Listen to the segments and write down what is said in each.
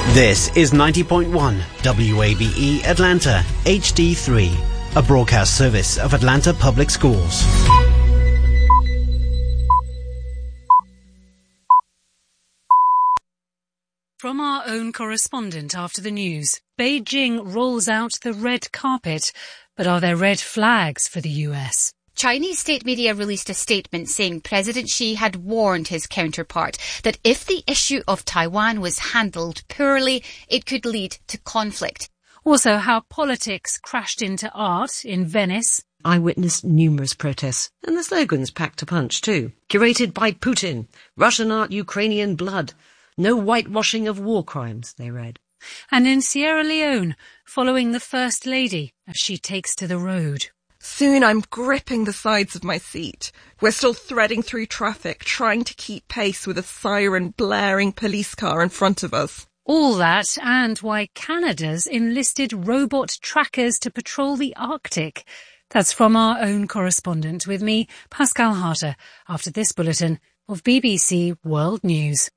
This is 90.1 WABE Atlanta HD3, a broadcast service of Atlanta Public Schools. From our own correspondent after the news, Beijing rolls out the red carpet, but are there red flags for the US? Chinese state media released a statement saying President Xi had warned his counterpart that if the issue of Taiwan was handled poorly, it could lead to conflict. Also, how politics crashed into art in Venice. I witnessed numerous protests, and the slogans packed a punch too. Curated by Putin, Russian art, Ukrainian blood. No whitewashing of war crimes, they read. And in Sierra Leone, following the First Lady as she takes to the road. Soon I'm gripping the sides of my seat. We're still threading through traffic, trying to keep pace with a siren blaring police car in front of us. All that and why Canada's enlisted robot trackers to patrol the Arctic. That's from our own correspondent with me, Pascal Harter, after this bulletin of BBC World News.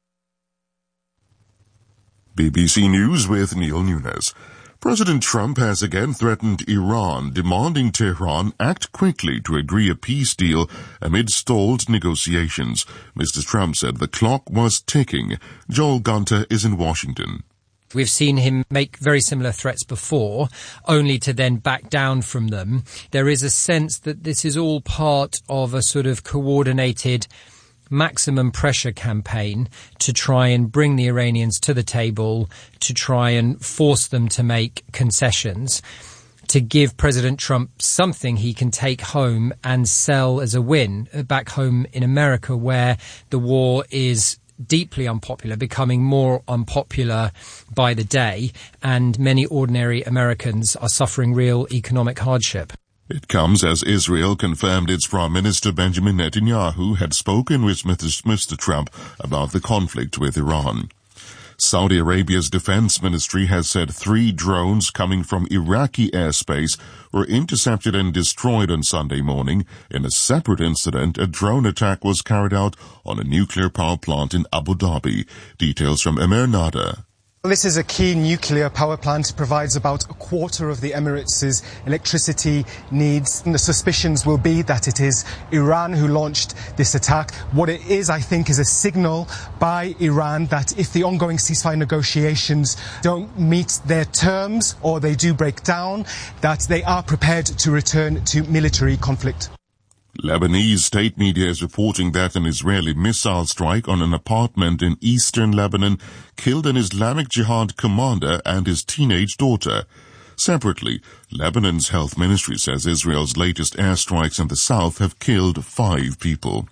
BBC News with Neil Nunes. President Trump has again threatened Iran, demanding Tehran act quickly to agree a peace deal amid stalled negotiations. Mr. Trump said the clock was ticking. Joel Gunter is in Washington. We've seen him make very similar threats before, only to then back down from them. There is a sense that this is all part of a sort of coordinated maximum pressure campaign to try and bring the Iranians to the table, to try and force them to make concessions, to give President Trump something he can take home and sell as a win back home in America, where the war is deeply unpopular, becoming more unpopular by the day, and many ordinary Americans are suffering real economic hardship. It comes as Israel confirmed its Prime Minister Benjamin Netanyahu had spoken with Mr. Trump about the conflict with Iran. Saudi Arabia's defense ministry has said 3 drones coming from Iraqi airspace were intercepted and destroyed on Sunday morning. In a separate incident, a drone attack was carried out on a nuclear power plant in Abu Dhabi. Details from Emir Nada. This is a key nuclear power plant. It provides about a quarter of the Emirates' electricity needs. And the suspicions will be that it is Iran who launched this attack. What it is, I think, is a signal by Iran that if the ongoing ceasefire negotiations don't meet their terms or they do break down, that they are prepared to return to military conflict. Lebanese state media is reporting that an Israeli missile strike on an apartment in eastern Lebanon killed an Islamic Jihad commander and his teenage daughter. Separately, Lebanon's health ministry says Israel's latest airstrikes in the south have killed 5 people.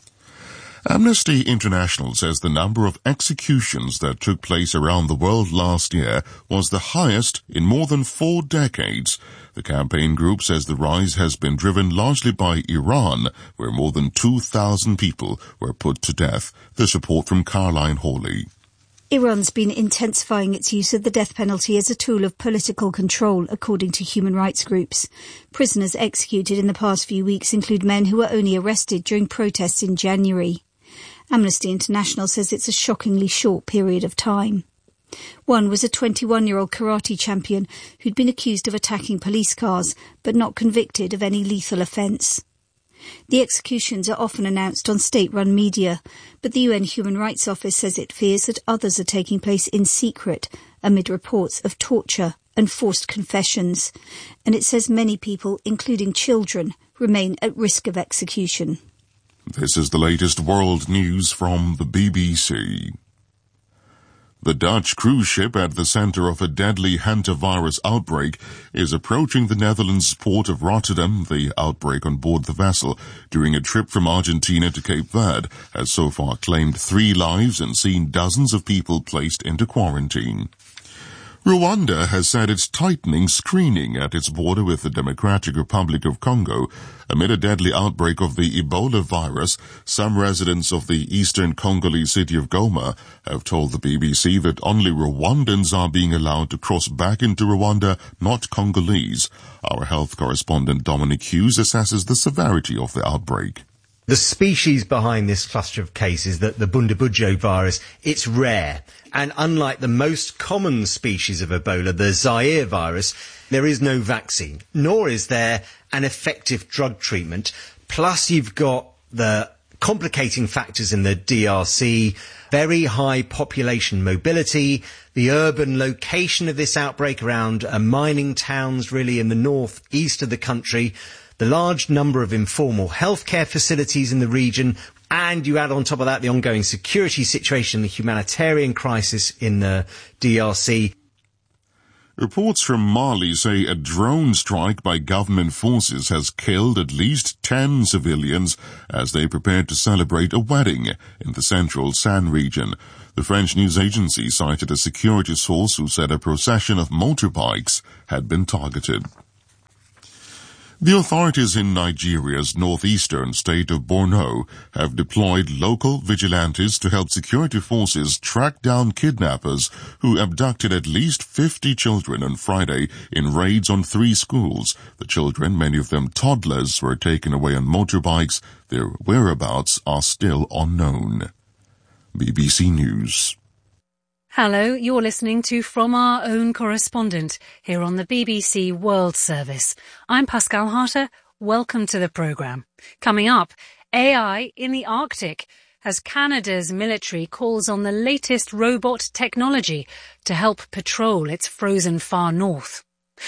Amnesty International says the number of executions that took place around the world last year was the highest in more than 4 decades. The campaign group says the rise has been driven largely by Iran, where more than 2,000 people were put to death. This report from Caroline Hawley. Iran's been intensifying its use of the death penalty as a tool of political control, according to human rights groups. Prisoners executed in the past few weeks include men who were only arrested during protests in January. Amnesty International says it's a shockingly short period of time. One was a 21-year-old karate champion who'd been accused of attacking police cars, but not convicted of any lethal offence. The executions are often announced on state-run media, but the UN Human Rights Office says it fears that others are taking place in secret amid reports of torture and forced confessions, and it says many people, including children, remain at risk of execution. This is the latest world news from the BBC. The Dutch cruise ship at the center of a deadly hantavirus outbreak is approaching the Netherlands port of Rotterdam. The outbreak on board the vessel during a trip from Argentina to Cape Verde has so far claimed 3 lives and seen dozens of people placed into quarantine. Rwanda has said it's tightening screening at its border with the Democratic Republic of Congo. Amid a deadly outbreak of the Ebola virus, some residents of the eastern Congolese city of Goma have told the BBC that only Rwandans are being allowed to cross back into Rwanda, not Congolese. Our health correspondent Dominic Hughes assesses the severity of the outbreak. The species behind this cluster of cases, the Bundibugyo virus, it's rare. And unlike the most common species of Ebola, the Zaire virus, there is no vaccine, nor is there an effective drug treatment. Plus, you've got the complicating factors in the DRC, very high population mobility, the urban location of this outbreak around mining towns really in the north-east of the country, the large number of informal healthcare facilities in the region, and you add on top of that the ongoing security situation, the humanitarian crisis in the DRC. Reports from Mali say a drone strike by government forces has killed at least 10 civilians as they prepared to celebrate a wedding in the central San region. The French news agency cited a security source who said a procession of motorbikes had been targeted. The authorities in Nigeria's northeastern state of Borno have deployed local vigilantes to help security forces track down kidnappers who abducted at least 50 children on Friday in raids on 3 schools. The children, many of them toddlers, were taken away on motorbikes. Their whereabouts are still unknown. BBC News. Hello, you're listening to From Our Own Correspondent here on the BBC World Service. I'm Pascal Harter. Welcome to the programme. Coming up, AI in the Arctic, as Canada's military calls on the latest robot technology to help patrol its frozen far north.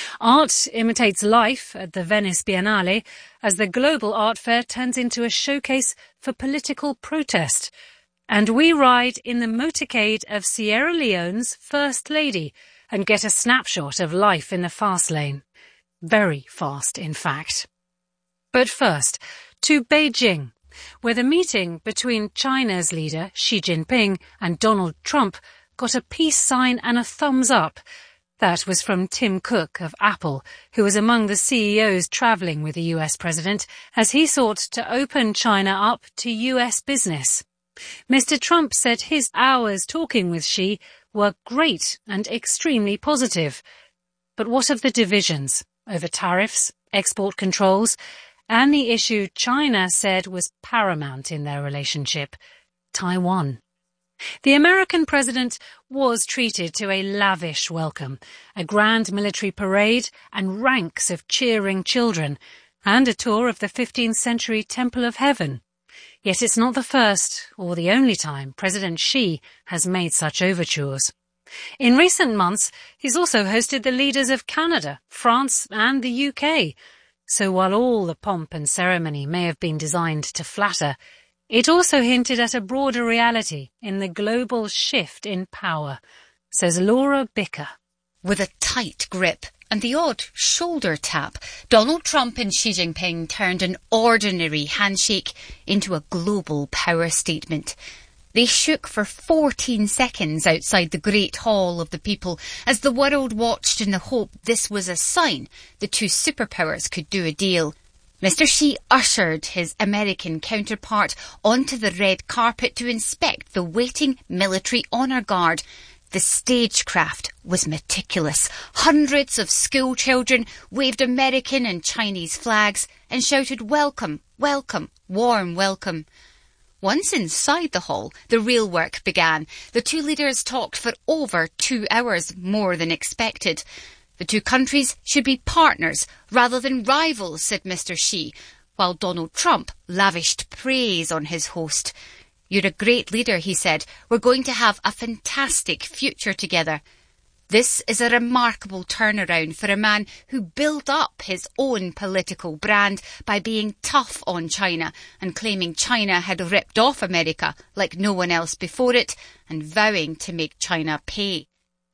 Art imitates life at the Venice Biennale as the global art fair turns into a showcase for political protest. And we ride in the motorcade of Sierra Leone's First Lady and get a snapshot of life in the fast lane. Very fast, in fact. But first, to Beijing, where the meeting between China's leader Xi Jinping and Donald Trump got a peace sign and a thumbs up. That was from Tim Cook of Apple, who was among the CEOs travelling with the US president as he sought to open China up to US business. Mr. Trump said his hours talking with Xi were great and extremely positive. But what of the divisions over tariffs, export controls, and the issue China said was paramount in their relationship, Taiwan? The American president was treated to a lavish welcome, a grand military parade and ranks of cheering children, and a tour of the 15th century Temple of Heaven. Yet it's not the first or the only time President Xi has made such overtures. In recent months, he's also hosted the leaders of Canada, France and the UK. So while all the pomp and ceremony may have been designed to flatter, it also hinted at a broader reality in the global shift in power, says Laura Bicker. With a tight grip and the odd shoulder tap, Donald Trump and Xi Jinping turned an ordinary handshake into a global power statement. They shook for 14 seconds outside the Great Hall of the People as the world watched in the hope this was a sign the two superpowers could do a deal. Mr. Xi ushered his American counterpart onto the red carpet to inspect the waiting military honour guard. The stagecraft was meticulous. Hundreds of school children waved American and Chinese flags and shouted welcome, welcome, warm welcome. Once inside the hall, the real work began. The two leaders talked for over 2 hours, more than expected. The two countries should be partners rather than rivals, said Mr. Xi, while Donald Trump lavished praise on his host. You're a great leader, he said. We're going to have a fantastic future together. This is a remarkable turnaround for a man who built up his own political brand by being tough on China and claiming China had ripped off America like no one else before it and vowing to make China pay.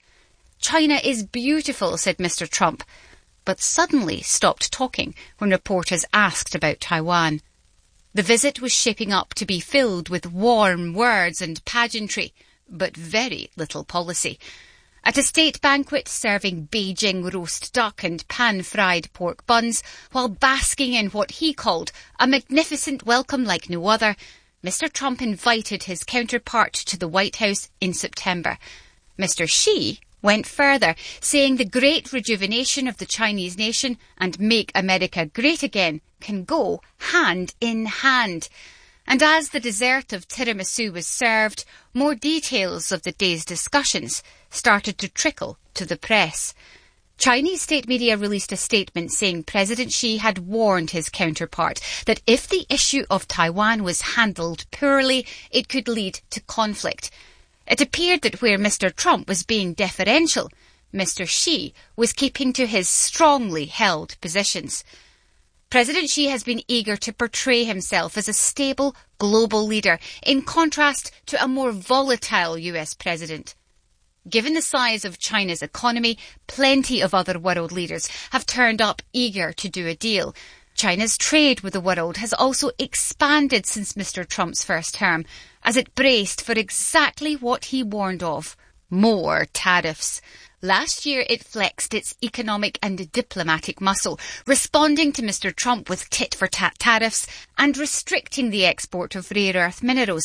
China is beautiful, said Mr. Trump, but suddenly stopped talking when reporters asked about Taiwan. The visit was shaping up to be filled with warm words and pageantry, but very little policy. At a state banquet serving Beijing roast duck and pan-fried pork buns, while basking in what he called a magnificent welcome like no other, Mr. Trump invited his counterpart to the White House in September. Mr. Xi went further, saying the great rejuvenation of the Chinese nation and Make America Great Again can go hand in hand. And as the dessert of tiramisu was served, more details of the day's discussions started to trickle to the press. Chinese state media released a statement saying President Xi had warned his counterpart that if the issue of Taiwan was handled poorly, it could lead to conflict. It appeared that where Mr. Trump was being deferential, Mr. Xi was keeping to his strongly held positions. President Xi has been eager to portray himself as a stable global leader, in contrast to a more volatile US president. Given the size of China's economy, plenty of other world leaders have turned up eager to do a deal. China's trade with the world has also expanded since Mr. Trump's first term, as it braced for exactly what he warned of: more tariffs. Last year it flexed its economic and diplomatic muscle, responding to Mr. Trump with tit-for-tat tariffs and restricting the export of rare earth minerals.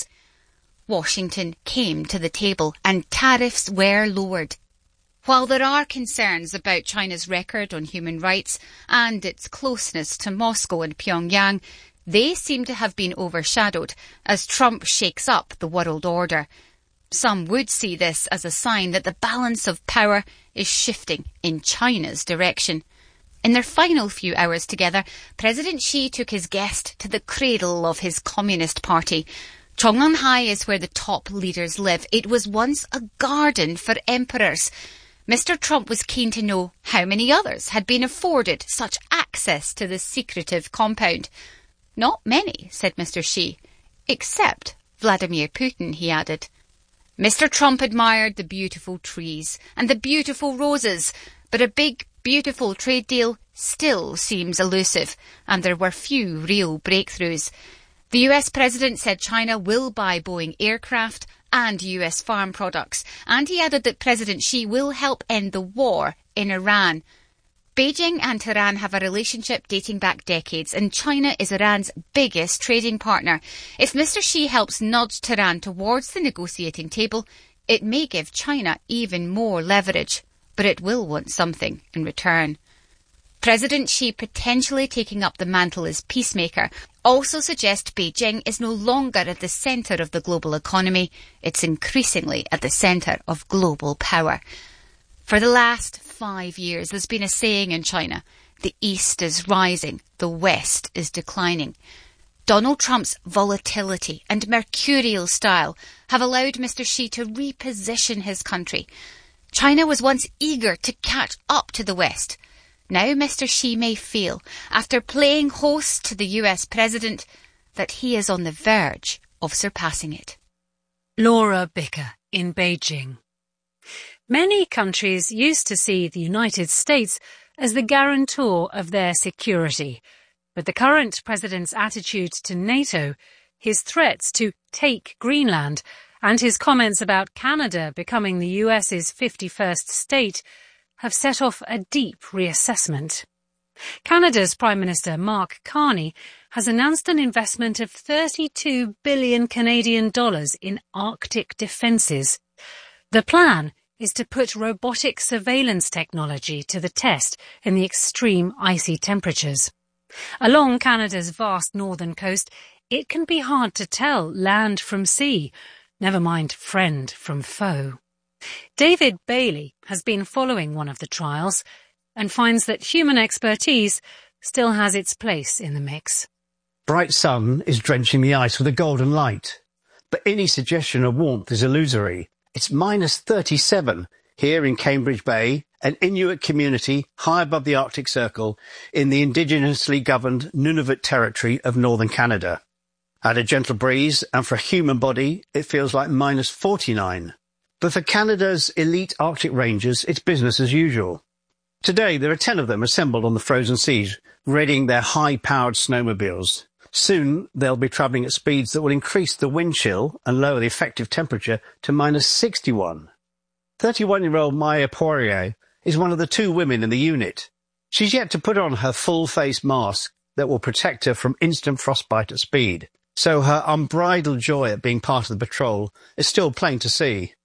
Washington came to the table and tariffs were lowered. While there are concerns about China's record on human rights and its closeness to Moscow and Pyongyang, they seem to have been overshadowed as Trump shakes up the world order. Some would see this as a sign that the balance of power is shifting in China's direction. In their final few hours together, President Xi took his guest to the cradle of his Communist Party. Chong'an is where the top leaders live. It was once a garden for emperors. Mr. Trump was keen to know how many others had been afforded such access to the secretive compound. Not many, said Mr. Xi. Except Vladimir Putin, he added. Mr. Trump admired the beautiful trees and the beautiful roses, but a big, beautiful trade deal still seems elusive, and there were few real breakthroughs. The US president said China will buy Boeing aircraft and US farm products, and he added that President Xi will help end the war in Iran. Beijing and Tehran have a relationship dating back decades, and China is Iran's biggest trading partner. If Mr. Xi helps nudge Tehran towards the negotiating table, it may give China even more leverage, but it will want something in return. President Xi potentially taking up the mantle as peacemaker also suggests Beijing is no longer at the centre of the global economy. It's increasingly at the centre of global power. For the last 5 years, there's been a saying in China: the East is rising, the West is declining. Donald Trump's volatility and mercurial style have allowed Mr. Xi to reposition his country. China was once eager to catch up to the West. Now Mr. Xi may feel, after playing host to the US president, that he is on the verge of surpassing it. Laura Bicker in Beijing. Many countries used to see the United States as the guarantor of their security. But the current president's attitude to NATO, his threats to take Greenland, and his comments about Canada becoming the US's 51st state have set off a deep reassessment. Canada's Prime Minister Mark Carney has announced an investment of 32 billion Canadian dollars in Arctic defences. The plan is to put robotic surveillance technology to the test in the extreme icy temperatures. Along Canada's vast northern coast, it can be hard to tell land from sea, never mind friend from foe. David Bailey has been following one of the trials and finds that human expertise still has its place in the mix. Bright sun is drenching the ice with a golden light, but any suggestion of warmth is illusory. It's minus 37 here in Cambridge Bay, an Inuit community high above the Arctic Circle in the indigenously governed Nunavut territory of northern Canada. Add a gentle breeze, and for a human body, it feels like minus 49. But for Canada's elite Arctic rangers, it's business as usual. Today, there are 10 of them assembled on the frozen seas, readying their high-powered snowmobiles. Soon, they'll be travelling at speeds that will increase the wind chill and lower the effective temperature to minus 61. 31-year-old Maya Poirier is one of the 2 women in the unit. She's yet to put on her full-face mask that will protect her from instant frostbite at speed, so her unbridled joy at being part of the patrol is still plain to see.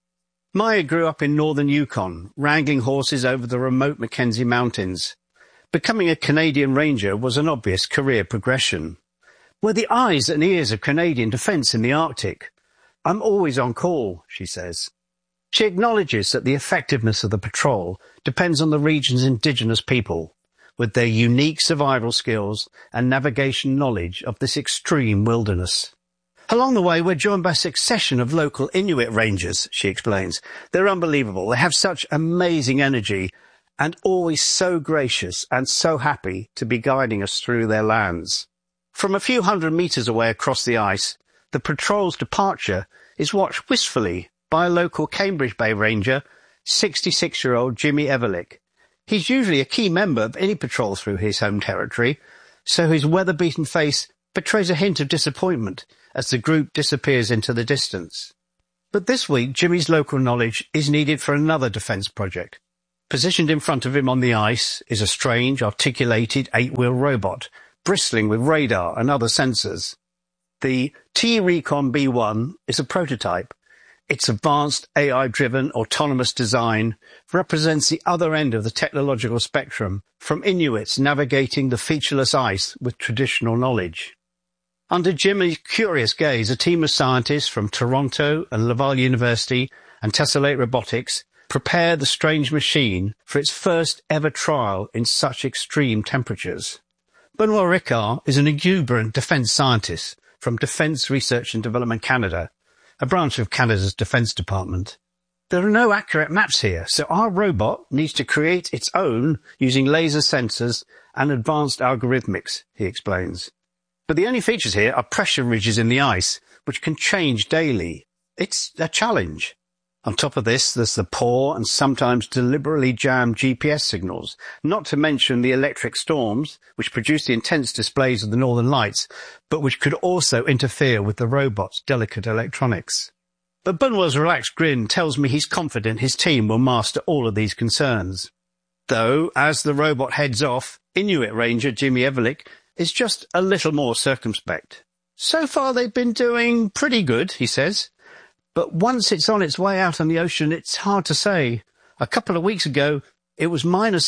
Maya grew up in northern Yukon, wrangling horses over the remote Mackenzie Mountains. Becoming a Canadian Ranger was an obvious career progression. We're the eyes and ears of Canadian defence in the Arctic. I'm always on call, she says. She acknowledges that the effectiveness of the patrol depends on the region's indigenous people, with their unique survival skills and navigation knowledge of this extreme wilderness. Along the way, we're joined by a succession of local Inuit Rangers, she explains. They're unbelievable. They have such amazing energy and always so gracious and so happy to be guiding us through their lands. From a few hundred metres away across the ice, the patrol's departure is watched wistfully by a local Cambridge Bay Ranger, 66-year-old Jimmy Everlick. He's usually a key member of any patrol through his home territory, so his weather-beaten face betrays a hint of disappointment as the group disappears into the distance. But this week, Jimmy's local knowledge is needed for another defence project. Positioned in front of him on the ice is a strange, articulated 8-wheel robot, bristling with radar and other sensors. The T-Recon B1 is a prototype. Its advanced AI-driven autonomous design represents the other end of the technological spectrum, from Inuits navigating the featureless ice with traditional knowledge. Under Jimmy's curious gaze, a team of scientists from Toronto and Laval University and Tessellate Robotics prepare the strange machine for its first ever trial in such extreme temperatures. Benoit Ricard is an exuberant defence scientist from Defence Research and Development Canada, a branch of Canada's Defence Department. There are no accurate maps here, so our robot needs to create its own using laser sensors and advanced algorithmics, he explains. But the only features here are pressure ridges in the ice, which can change daily. It's a challenge. On top of this, there's the poor and sometimes deliberately jammed GPS signals, not to mention the electric storms, which produce the intense displays of the Northern Lights, but which could also interfere with the robot's delicate electronics. But Benoit's relaxed grin tells me he's confident his team will master all of these concerns. Though, as the robot heads off, Inuit Ranger Jimmy Everlick is just a little more circumspect. So far they've been doing pretty good, he says. But once it's on its way out on the ocean, it's hard to say. A couple of weeks ago, it was minus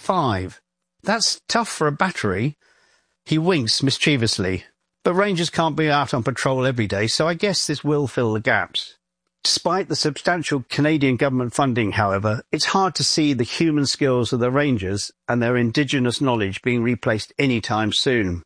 65. That's tough for a battery. He winks mischievously. But rangers can't be out on patrol every day, so I guess this will fill the gaps. Despite the substantial Canadian government funding, however, it's hard to see the human skills of the rangers and their indigenous knowledge being replaced any time soon.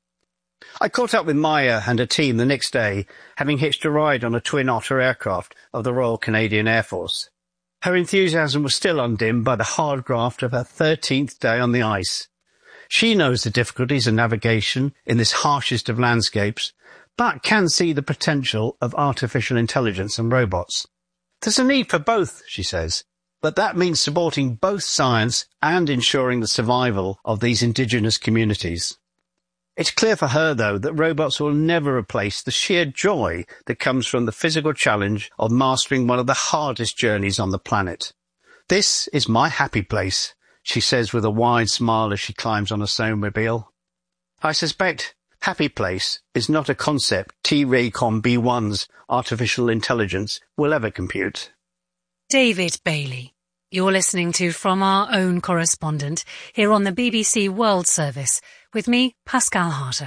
I caught up with Maya and her team the next day, having hitched a ride on a Twin Otter aircraft of the Royal Canadian Air Force. Her enthusiasm was still undimmed by the hard graft of her 13th day on the ice. She knows the difficulties of navigation in this harshest of landscapes, but can see the potential of artificial intelligence and robots. There's a need for both, she says, but that means supporting both science and ensuring the survival of these indigenous communities. It's clear for her, though, that robots will never replace the sheer joy that comes from the physical challenge of mastering one of the hardest journeys on the planet. This is my happy place, she says with a wide smile as she climbs on a snowmobile. I suspect happy place is not a concept T-Recon B1's artificial intelligence will ever compute. David Bailey. You're listening to From Our Own Correspondent here on the BBC World Service with me, Pascal Harter.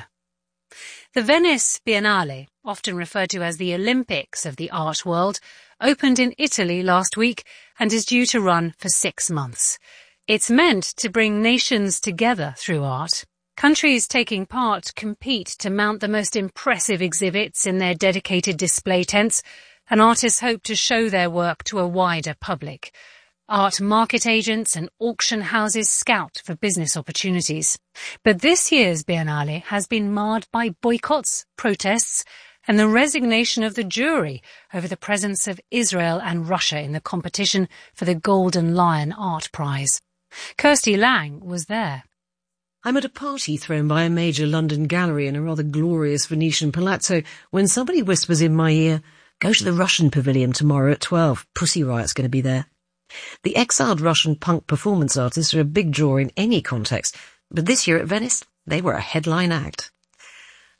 The Venice Biennale, often referred to as the Olympics of the art world, opened in Italy last week and is due to run for 6 months. It's meant to bring nations together through art. Countries taking part compete to mount the most impressive exhibits in their dedicated display tents, and artists hope to show their work to a wider public. Art market agents and auction houses scout for business opportunities. But this year's Biennale has been marred by boycotts, protests, and the resignation of the jury over the presence of Israel and Russia in the competition for the Golden Lion Art Prize. Kirsty Lang was there. I'm at a party thrown by a major London gallery in a rather glorious Venetian palazzo when somebody whispers in my ear, "Go to the Russian Pavilion tomorrow at 12. Pussy Riot's going to be there." The exiled Russian punk performance artists are a big draw in any context, but this year at Venice, they were a headline act.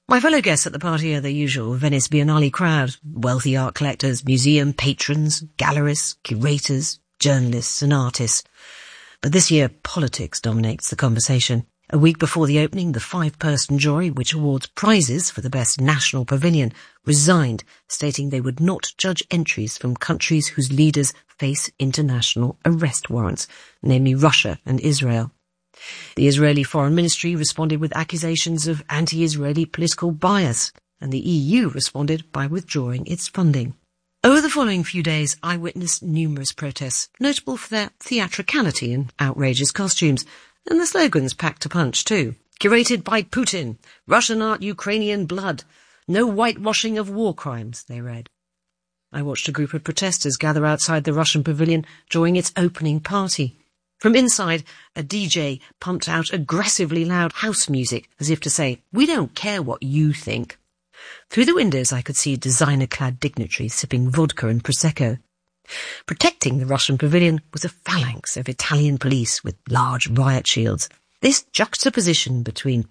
My fellow guests at the party are the usual Venice Biennale crowd: wealthy art collectors, museum patrons, gallerists, curators, journalists and artists. But this year, politics dominates the conversation. A week before the opening, the 5-person jury, which awards prizes for the best national pavilion, resigned, stating they would not judge entries from countries whose leaders face international arrest warrants, namely Russia and Israel. The Israeli Foreign Ministry responded with accusations of anti-Israeli political bias, and the EU responded by withdrawing its funding. Over the following few days, I witnessed numerous protests, notable for their theatricality and outrageous costumes, and the slogans packed a punch too. Curated by Putin, Russian art, Ukrainian blood, no whitewashing of war crimes, they read. I watched a group of protesters gather outside the Russian pavilion during its opening party. From inside, a DJ pumped out aggressively loud house music, as if to say, "We don't care what you think." Through the windows I could see designer-clad dignitaries sipping vodka and Prosecco. Protecting the Russian pavilion was a phalanx of Italian police with large riot shields. This juxtaposition between